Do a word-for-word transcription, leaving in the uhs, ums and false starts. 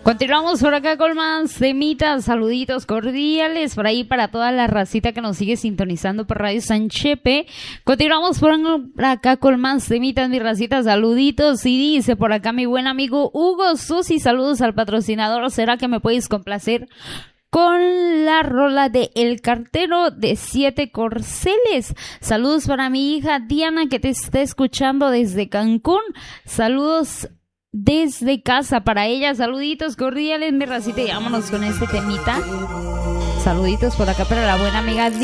Continuamos por acá con más temitas, saluditos cordiales por ahí para toda la racita que nos sigue sintonizando por Radio San Chepe. Continuamos por acá con más temitas, mi racita, saluditos. Y dice por acá mi buen amigo Hugo Susi, saludos al patrocinador. ¿Será que me puedes complacer con la rola de El Cartero de Siete Corceles? Saludos para mi hija Diana que te está escuchando desde Cancún. Saludos desde casa para ella, saluditos cordiales, mi racita, y vámonos con este temita. Saluditos por acá para la buena amiga Diana.